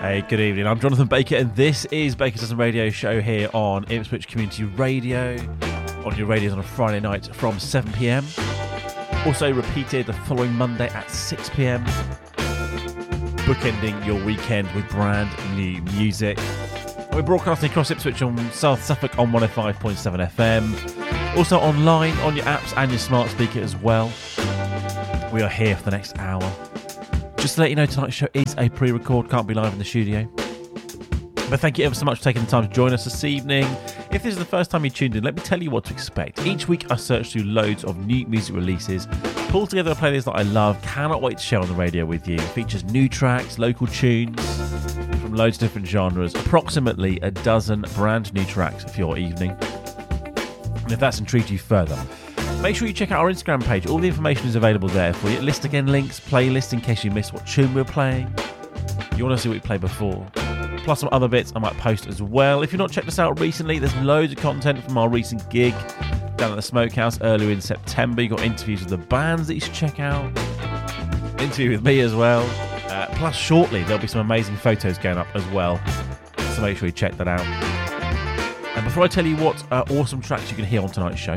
Hey, good evening. I'm Jonathan Baker, and this is Baker's Dozen Radio Show here on Ipswich Community Radio, on your radios on a Friday night from 7 p.m. Also repeated the following Monday at 6 p.m. Bookending your weekend with brand new music. We're broadcasting across Ipswich on South Suffolk on 105.7 FM. Also online on your apps and your smart speaker as well. We are here for the next hour. Just to let you know, tonight's show is a pre-record, can't be live in the studio. But thank you ever so much for taking the time to join us this evening. If this is the first time you tuned in, let me tell you what to expect. Each week I search through loads of new music releases, pull together a playlist that I love, cannot wait to share on the radio with you. It features new tracks, local tunes from loads of different genres, approximately a dozen brand new tracks for your evening. And if that's intrigued you further, make sure you check out our Instagram page. All the information is available there for you. List again links, playlist in case you missed what tune we're playing. You want to see what we played before. Plus some other bits I might post as well. If you've not checked us out recently, there's loads of content from our recent gig down at the Smokehouse earlier in September. You've got interviews with the bands that you should check out. Interview with me as well. Plus shortly there'll be some amazing photos going up as well. So make sure you check that out. And before I tell you what awesome tracks you can hear on tonight's show,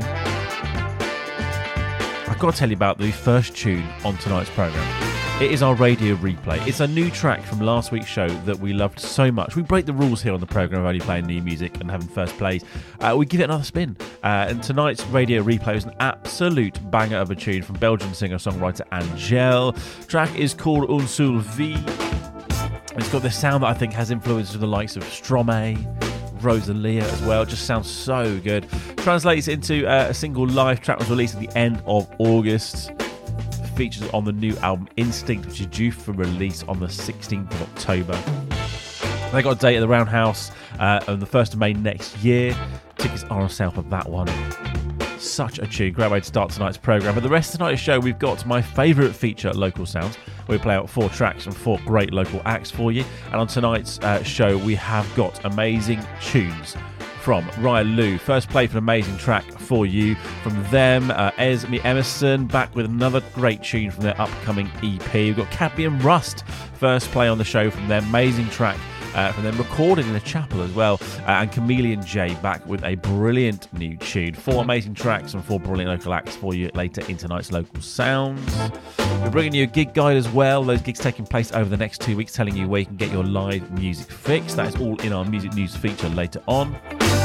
I've got to tell you about the first tune on tonight's programme. It is our radio replay. It's a new track from last week's show that we loved so much. We break the rules here on the programme of only playing new music and having first plays. We give it another spin. And tonight's radio replay is an absolute banger of a tune from Belgian singer-songwriter Angèle. The track is called Un Seul Vie. It's got this sound that I think has influences from the likes of Stromae, Rosalia as well. It just sounds so good. Translates into a single live track, was released at the end of August. Features on the new album Instinct, which is due for release on the 16th of October. They got a date at the Roundhouse on the 1st of May next year. Tickets are on sale for that one. Such a tune. Great way to start tonight's programme. But the rest of tonight's show, we've got my favourite feature, Local Sounds. We play out 4 tracks and 4 great local acts for you. And on tonight's show, we have got amazing tunes from Ryan Lou. First play for an amazing track for you from them. Esme Emerson back with another great tune from their upcoming EP. We've got Cadmium Rust. First play on the show from them. Amazing track from them, recorded in a chapel as well. And Chameleon J back with a brilliant new tune. 4 amazing tracks and 4 brilliant local acts for you later in tonight's Local Sounds. We're bringing you a gig guide as well. Those gigs taking place over the next 2 weeks, telling you where you can get your live music fix. That is all in our music news feature later on.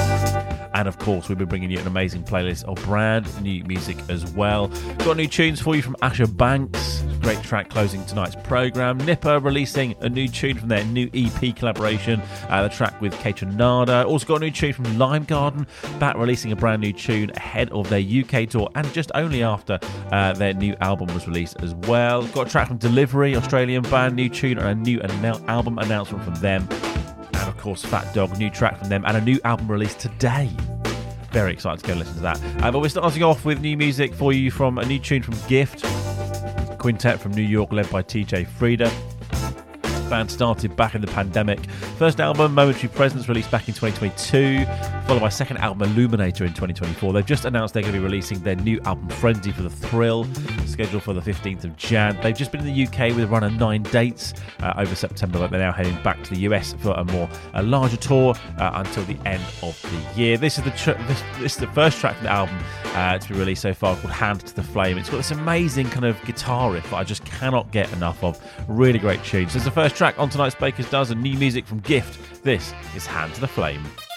And of course, we'll be bringing you an amazing playlist of brand new music as well. Got new tunes for you from Asher Banks. Great track closing tonight's programme. Nipper releasing a new tune from their new EP collaboration. The track with Kaytranada. Also got a new tune from Lime Garden. Back releasing a brand new tune ahead of their UK tour and just only after their new album was released as well. Got a track from Delivery, Australian band. New tune and a new album announcement from them. And of course, Fat Dog, new track from them and a new album released today. Very excited to go listen to that. But we're starting off with new music for you from a new tune from Gift, quintet from New York led by TJ Frieda. Band started back in the pandemic. First album, Momentary Presence, released back in 2022, followed by second album, Illuminator, in 2024. They've just announced they're going to be releasing their new album, Frenzy for the Thrill, scheduled for the 15th of Jan. They've just been in the UK with a run of 9 dates over September, but they're now heading back to the US for a larger tour until the end of the year. This is the first track from the album to be released so far, called Hand to the Flame. It's got this amazing kind of guitar riff that I just cannot get enough of. Really great tune. So it's the first track on tonight's Baker's Dozen, new music from Gift. This is Hand to the Flame.